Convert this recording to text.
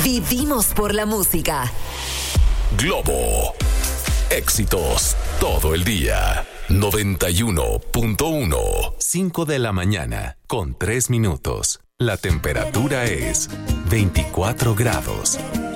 Vivimos por la música. Globo. Éxitos todo el día. 91.1. 5 de la mañana con 3 minutos. La temperatura es 24 grados.